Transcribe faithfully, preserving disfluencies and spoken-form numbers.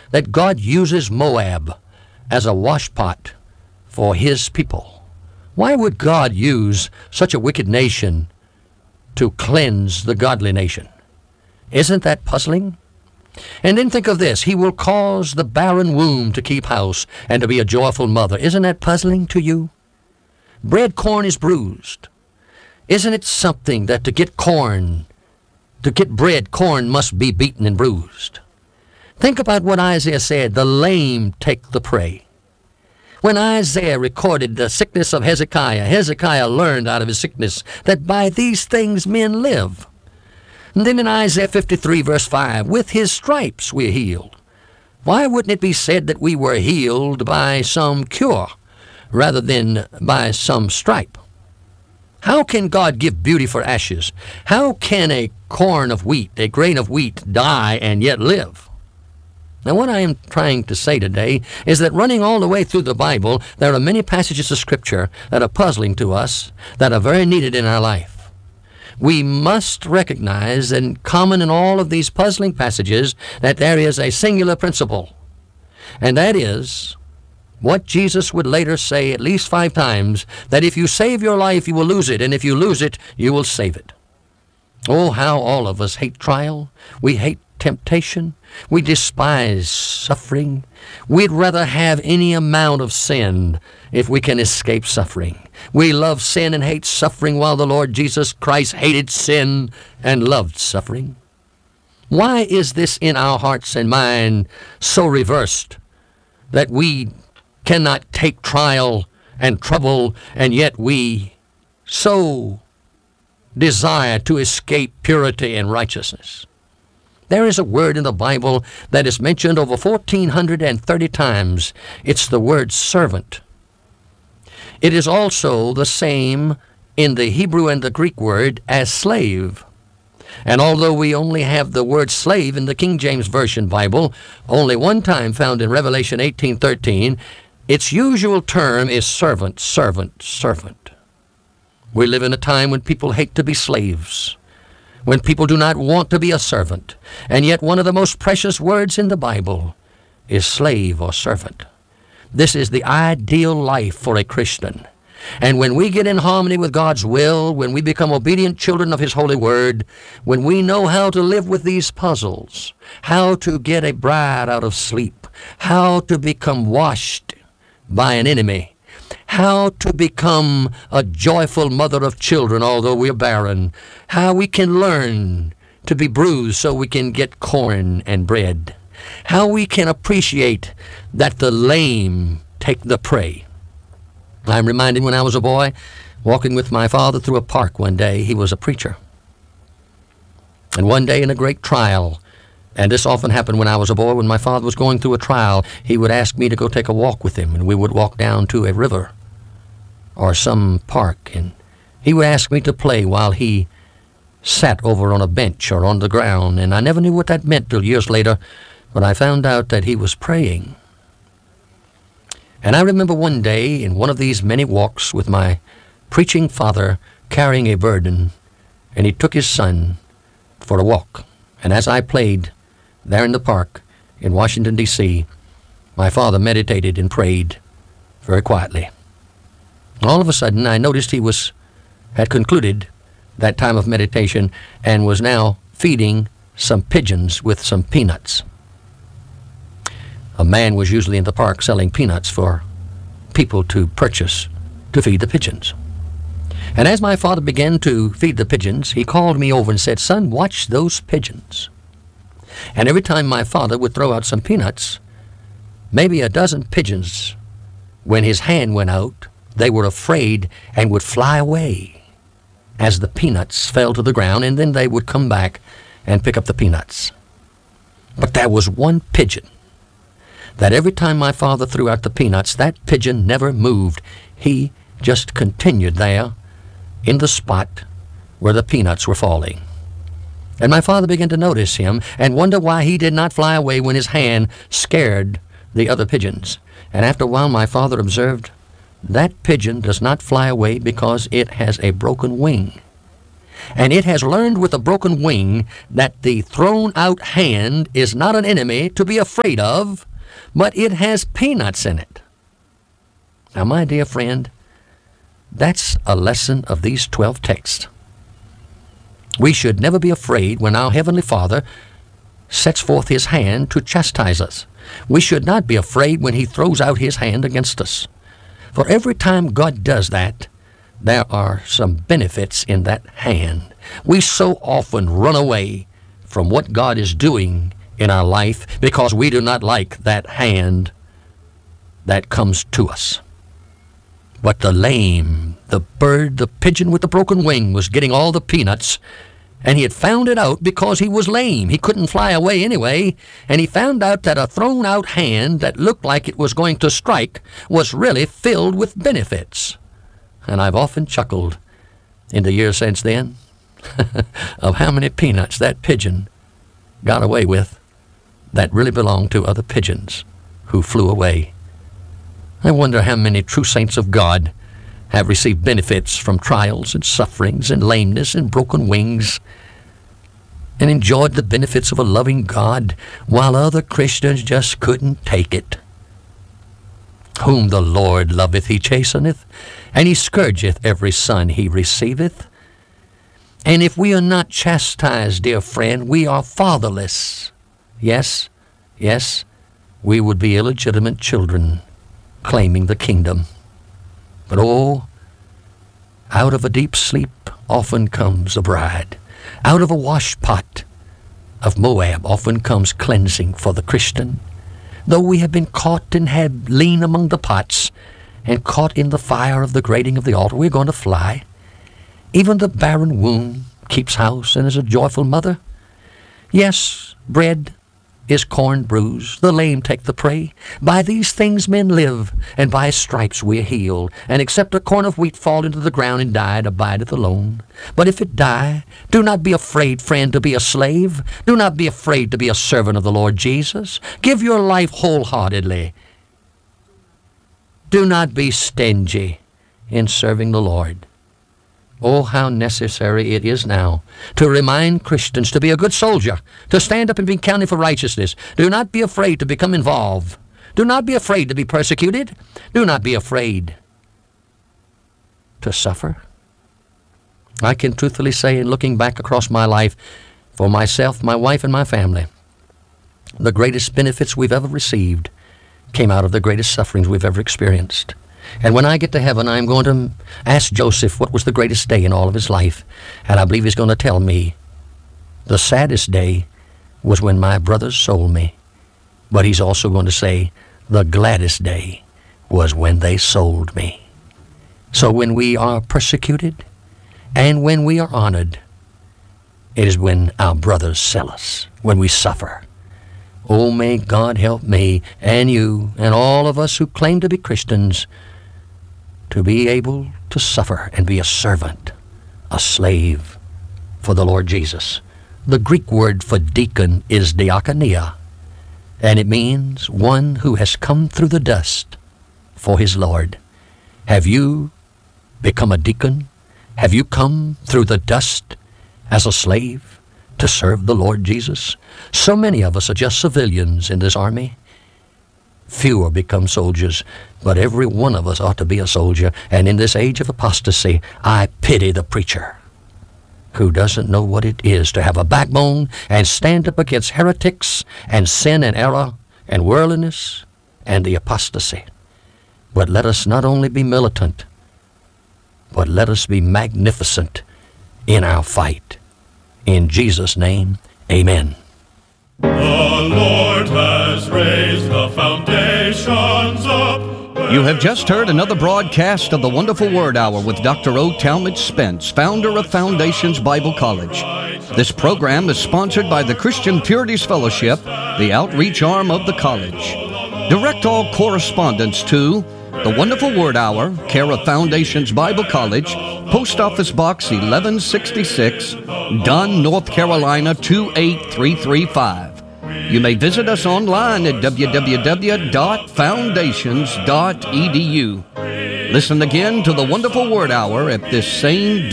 that God uses Moab as a washpot for his people. Why would God use such a wicked nation to cleanse the godly nation? Isn't that puzzling? And then think of this. He will cause the barren womb to keep house and to be a joyful mother. Isn't that puzzling to you? Bread corn is bruised. Isn't it something that to get corn, to get bread, corn must be beaten and bruised? Think about what Isaiah said, the lame take the prey. When Isaiah recorded the sickness of Hezekiah, Hezekiah learned out of his sickness that by these things men live. And then in Isaiah fifty-three, verse five, with his stripes we're healed. Why wouldn't it be said that we were healed by some cure rather than by some stripe? How can God give beauty for ashes? How can a corn of wheat, a grain of wheat, die and yet live? Now, what I am trying to say today is that running all the way through the Bible, there are many passages of Scripture that are puzzling to us, that are very needed in our life. We must recognize, and common in all of these puzzling passages, that there is a singular principle, and that is what Jesus would later say at least five times, that if you save your life, you will lose it, and if you lose it, you will save it. Oh, how all of us hate trial. We hate temptation. We despise suffering. We'd rather have any amount of sin if we can escape suffering. We love sin and hate suffering, while the Lord Jesus Christ hated sin and loved suffering. Why is this in our hearts and mind so reversed that we cannot take trial and trouble, and yet we so desire to escape purity and righteousness? There is a word in the Bible that is mentioned over one thousand four hundred thirty times. It's the word servant. It is also the same in the Hebrew and the Greek word as slave. And although we only have the word slave in the King James Version Bible, only one time found in Revelation eighteen thirteen, its usual term is servant, servant, servant. We live in a time when people hate to be slaves, when people do not want to be a servant, and yet one of the most precious words in the Bible is slave or servant. This is the ideal life for a Christian. And when we get in harmony with God's will, when we become obedient children of His holy word, when we know how to live with these puzzles, how to get a bride out of sleep, how to become washed by an enemy, how to become a joyful mother of children although we're barren, how we can learn to be bruised so we can get corn and bread, how we can appreciate that the lame take the prey. I'm reminded when I was a boy, walking with my father through a park one day. He was a preacher. And one day in a great trial, and this often happened when I was a boy, when my father was going through a trial, he would ask me to go take a walk with him, and we would walk down to a river or some park, and he would ask me to play while he sat over on a bench or on the ground, and I never knew what that meant till years later, but I found out that he was praying. And I remember one day in one of these many walks with my preaching father carrying a burden, and he took his son for a walk. And as I played there in the park in Washington, D C, my father meditated and prayed very quietly. All of a sudden, I noticed he was had concluded that time of meditation and was now feeding some pigeons with some peanuts. A man was usually in the park selling peanuts for people to purchase to feed the pigeons. And as my father began to feed the pigeons, he called me over and said, "Son, watch those pigeons." And every time my father would throw out some peanuts, maybe a dozen pigeons, when his hand went out, they were afraid and would fly away as the peanuts fell to the ground, and then they would come back and pick up the peanuts. But there was one pigeon that every time my father threw out the peanuts, that pigeon never moved. He just continued there in the spot where the peanuts were falling. And my father began to notice him and wonder why he did not fly away when his hand scared the other pigeons. And after a while, my father observed, that pigeon does not fly away because it has a broken wing. and it has learned with a broken wing that the thrown-out hand is not an enemy to be afraid of, but it has peanuts in it. Now, my dear friend, that's a lesson of these twelve texts. We should never be afraid when our Heavenly Father sets forth His hand to chastise us. We should not be afraid when He throws out His hand against us. For every time God does that, there are some benefits in that hand. We so often run away from what God is doing in our life because we do not like that hand that comes to us. But the lame, the bird, the pigeon with the broken wing was getting all the peanuts, and he had found it out because he was lame. He couldn't fly away anyway, and he found out that a thrown-out hand that looked like it was going to strike was really filled with benefits. And I've often chuckled in the years since then of how many peanuts that pigeon got away with that really belonged to other pigeons who flew away. I wonder how many true saints of God have received benefits from trials and sufferings and lameness and broken wings and enjoyed the benefits of a loving God while other Christians just couldn't take it. Whom the Lord loveth He chasteneth, and He scourgeth every son He receiveth. And if we are not chastised, dear friend, we are fatherless. Yes, yes, we would be illegitimate children claiming the kingdom. But oh, out of a deep sleep often comes a bride. Out of a washpot of Moab often comes cleansing for the Christian. Though we have been caught and had lean among the pots and caught in the fire of the grating of the altar, we're going to fly. Even the barren womb keeps house and is a joyful mother. Yes, bread is corn bruised, the lame take the prey. By these things men live, and by stripes we are healed. And except a corn of wheat fall into the ground and die, it abideth alone. But if it die, do not be afraid, friend, to be a slave. Do not be afraid to be a servant of the Lord Jesus. Give your life wholeheartedly. Do not be stingy in serving the Lord. Oh, how necessary it is now to remind Christians to be a good soldier, to stand up and be counted for righteousness. Do not be afraid to become involved. Do not be afraid to be persecuted. Do not be afraid to suffer. I can truthfully say, in looking back across my life, for myself, my wife, and my family, the greatest benefits we've ever received came out of the greatest sufferings we've ever experienced. And when I get to heaven, I'm going to ask Joseph what was the greatest day in all of his life. And I believe he's going to tell me the saddest day was when my brothers sold me. But he's also going to say the gladdest day was when they sold me. So when we are persecuted and when we are honored, it is when our brothers sell us, when we suffer. Oh, may God help me and you and all of us who claim to be Christians to be able to suffer and be a servant, a slave for the Lord Jesus. The Greek word for deacon is diakonia, and it means one who has come through the dust for his Lord. Have you become a deacon? Have you come through the dust as a slave to serve the Lord Jesus? So many of us are just civilians in this army. Fewer become soldiers, but every one of us ought to be a soldier. And in this age of apostasy, I pity the preacher who doesn't know what it is to have a backbone and stand up against heretics and sin and error and worldliness and the apostasy. But let us not only be militant, but let us be magnificent in our fight. In Jesus' name, amen. The Lord has raised the foundations up. You have just heard another broadcast of the Wonderful Word Hour with Doctor O. Talmadge Spence, founder of Foundations Bible College. This program is sponsored by the Christian Purities Fellowship, the outreach arm of the college. Direct all correspondence to The Wonderful Word Hour, care of Foundations Bible College, Post Office Box eleven sixty-six, Dunn, North Carolina two eight three three five. You may visit us online at w w w dot foundations dot e d u. Listen again to The Wonderful Word Hour at this same